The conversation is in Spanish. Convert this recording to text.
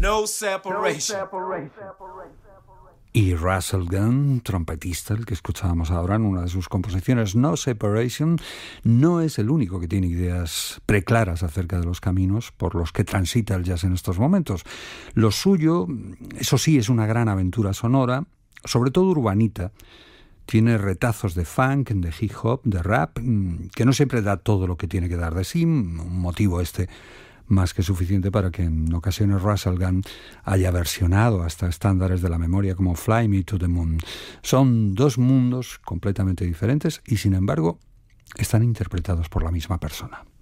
No separation. Y Russell Gunn, trompetista, el que escuchábamos ahora en una de sus composiciones, No Separation, no es el único que tiene ideas preclaras acerca de los caminos por los que transita el jazz en estos momentos. Lo suyo, eso sí, es una gran aventura sonora, sobre todo urbanita. Tiene retazos de funk, de hip hop, de rap, que no siempre da todo lo que tiene que dar de sí, un motivo más que suficiente para que en ocasiones Russell Gunn haya versionado hasta estándares de la memoria como Fly Me to the Moon. Son dos mundos completamente diferentes y sin embargo están interpretados por la misma persona.